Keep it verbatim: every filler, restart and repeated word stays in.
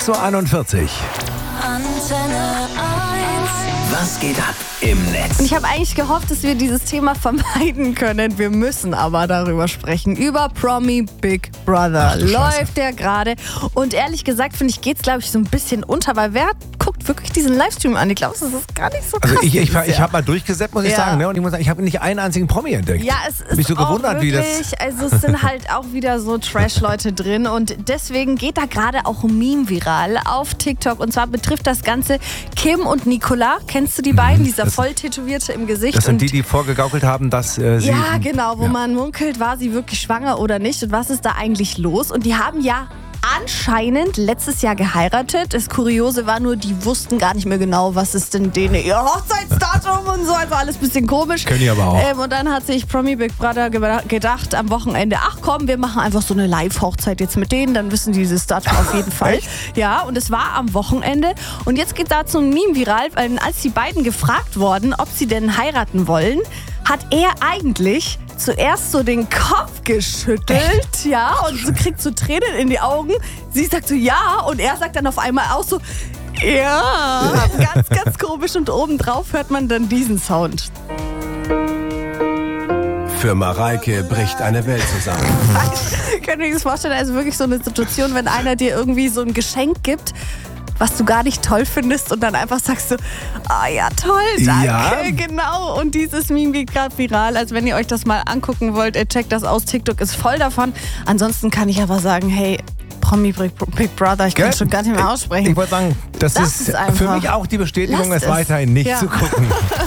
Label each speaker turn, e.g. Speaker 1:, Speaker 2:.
Speaker 1: sechs Uhr einundvierzig.
Speaker 2: Antenne eins.
Speaker 1: Was geht ab im Netz?
Speaker 3: Und ich habe eigentlich gehofft, dass wir dieses Thema vermeiden können. Wir müssen aber darüber sprechen. Über Promi Big Brother.
Speaker 1: Ach du Scheiße.
Speaker 3: Läuft der gerade. Und ehrlich gesagt, finde ich, geht es, glaube ich, so ein bisschen unter. Weil wer guckt wirklich diesen Livestream an? Ich glaube, das ist gar nicht so krass.
Speaker 1: Also ich, ich,
Speaker 3: dieses
Speaker 1: ich
Speaker 3: Jahr.
Speaker 1: habe mal durchgesäppt, muss ich
Speaker 3: Ja.
Speaker 1: sagen. Ne? Und ich muss sagen, ich habe nicht einen einzigen Promi entdeckt.
Speaker 3: Ja, es ist
Speaker 1: Mich so
Speaker 3: auch
Speaker 1: gewundert, wie
Speaker 3: wirklich,
Speaker 1: das...
Speaker 3: also es sind halt auch wieder so Trash-Leute drin und deswegen geht da gerade auch ein Meme viral auf TikTok und zwar betrifft das Ganze Kim und Nicola. Kennst du die beiden? Dieser
Speaker 1: das-
Speaker 3: voll tätowierte im Gesicht.
Speaker 1: Das sind
Speaker 3: und
Speaker 1: die, die vorgegaukelt haben, dass äh, sie...
Speaker 3: ja, genau, wo
Speaker 1: Ja.
Speaker 3: man munkelt, war sie wirklich schwanger oder nicht und was ist da eigentlich los? Und die haben ja anscheinend letztes Jahr geheiratet. Das Kuriose war nur, die wussten gar nicht mehr genau, was ist denn denen ihr Hochzeitsdatum und so. Also alles ein bisschen komisch.
Speaker 1: Können die aber auch.
Speaker 3: Ähm, und dann hat sich Promi Big Brother ge- gedacht am Wochenende, ach komm, wir machen einfach so eine Live-Hochzeit jetzt mit denen, dann wissen die dieses Datum auf jeden Fall. Ja, und es war am Wochenende. Und jetzt geht dazu ein Meme viral, weil als die beiden gefragt wurden, ob sie denn heiraten wollen, hat er eigentlich zuerst so den Kopf geschüttelt, ja, und so kriegt so Tränen in die Augen. Sie sagt so ja und er sagt dann auf einmal auch so ja, ganz, ganz komisch und obendrauf hört man dann diesen Sound.
Speaker 4: Für Mareike bricht eine Welt zusammen.
Speaker 3: Könnt ihr euch das vorstellen, also wirklich so eine Situation, wenn einer dir irgendwie so ein Geschenk gibt, was du gar nicht toll findest und dann einfach sagst du, ah ja, toll, danke,
Speaker 1: Ja.
Speaker 3: genau. Und dieses Meme geht gerade viral. Also wenn ihr euch das mal angucken wollt, äh, checkt das aus. TikTok ist voll davon. Ansonsten kann ich aber sagen, hey, Promi Big Big Brother, ich kann
Speaker 1: Gell?
Speaker 3: schon gar nicht mehr aussprechen.
Speaker 1: Ich wollte sagen, das
Speaker 3: Lass
Speaker 1: ist
Speaker 3: es einfach.
Speaker 1: für mich auch die Bestätigung,
Speaker 3: Lasst
Speaker 1: es
Speaker 3: es.
Speaker 1: weiterhin nicht
Speaker 3: Ja.
Speaker 1: zu gucken.